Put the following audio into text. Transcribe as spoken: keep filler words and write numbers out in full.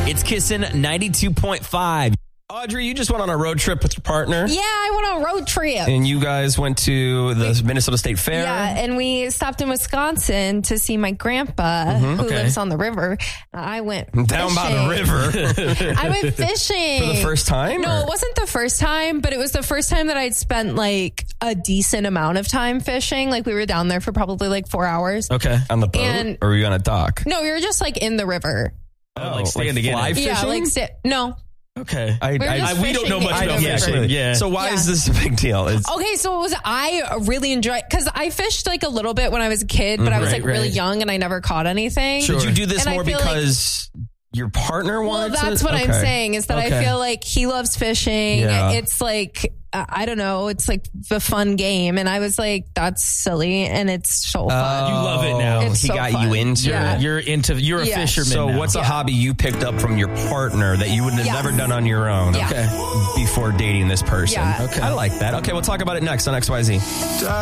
It's Kissin' ninety-two point five. Audrey, you just went on a road trip with your partner. Yeah, I went on a road trip. And you guys went to the Minnesota State Fair. Yeah, and we stopped in Wisconsin to see my grandpa Mm-hmm, who okay. lives on the river. I went Down fishing. by the river. I went fishing. For the first time? No, or? it wasn't the first time, but it was the first time that I'd spent like a decent amount of time fishing. Like we were down there for probably like four hours. Okay. On the boat? And- or were you on a dock? No, we were just like in the river. Oh, like standing in fly it. fishing? Yeah, like sit. No. Okay. I, We were I, just I, we don't know fishing much in about the yeah, river. fishing. Yeah. So why Yeah. is this a big deal? It's, Okay, so it was I really enjoyed because I fished like a little bit when I was a kid, but I was Right, like really right. young and I never caught anything. Did you do this And I more feel like- because your partner Well, wanted to? that's what I'm Okay. saying is that Okay. I feel like he loves fishing. Yeah. It's like, uh, I don't know, it's like the fun game. And I was like, that's silly. And it's so fun. You love it now. It's he so got fun. you into Yeah. it. You're into, you're a Yeah. fisherman So now. what's a Yeah. hobby you picked up from your partner that you would have Yes. never done on your own? Yeah. Okay. Before dating this person. Yeah. Okay. I like that. Okay, we'll talk about it next on X Y Z.